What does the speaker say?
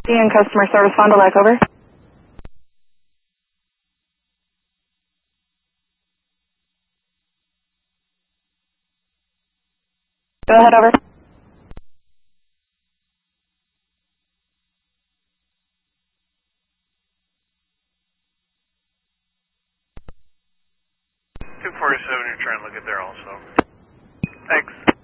Ian, customer service, Fond du Lac, over. Go ahead, over. Two 47, you're trying to look at there also. Thanks.